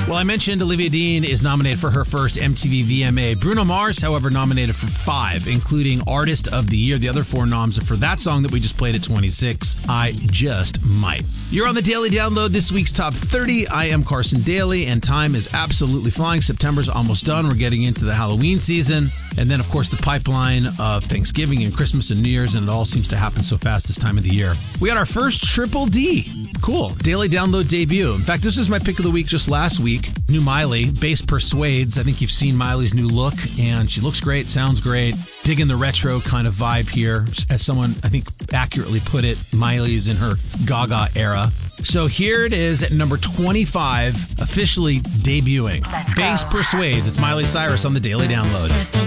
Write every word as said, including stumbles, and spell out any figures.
Well, I mentioned Olivia Dean is nominated for her first M T V V M A. Bruno Mars, however, nominated for five, including Artist of the Year. The other four noms are for that song that we just played at twenty-six, I Just Might. You're on the Daily Download, this week's Top thirty. I am Carson Daly, and time is absolutely flying. September's almost done. We're getting into the Halloween season. And then, of course, the pipeline of Thanksgiving and Christmas and New Year's, and it all seems to happen so fast this time of the year. We got our first Triple D. Cool. Daily Download debut. In fact, this was my pick of the week just last week. New Miley, Bass Persuades. I think you've seen Miley's new look, and she looks great, sounds great. Digging the retro kind of vibe here. As someone, I think, accurately put it, Miley's in her Gaga era. So here it is at number twenty-five, officially debuting. Bass Persuades. It's Miley Cyrus on the Daily Download.